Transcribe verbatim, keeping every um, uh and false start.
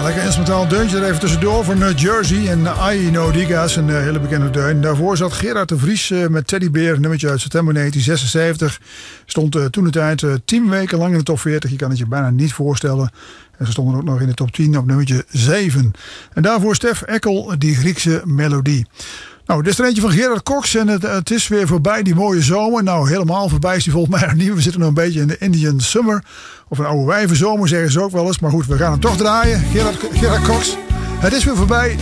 lekker instrumentaal deuntje er even tussendoor van uh, Jersey en uh, I Know Diga's, een uh, hele bekende deun. Daarvoor zat Gerard de Vries uh, met Teddy Bear, een nummertje uit september negentien zesenzeventig. Stond uh, toen de tijd uh, tien weken lang in de top veertig. Je kan het je bijna niet voorstellen. En ze stonden ook nog in de top tien op nummertje zeven. En daarvoor Stef Eckel, die Griekse melodie. Nou, dit is er eentje van Gerard Cox en het, het is weer voorbij, die mooie zomer. Nou, helemaal voorbij is die volgens mij nog niet. We zitten nog een beetje in de Indian Summer. Of een oude wijvenzomer zeggen ze ook wel eens. Maar goed, we gaan hem toch draaien. Gerard, Gerard Cox. Het is weer voorbij.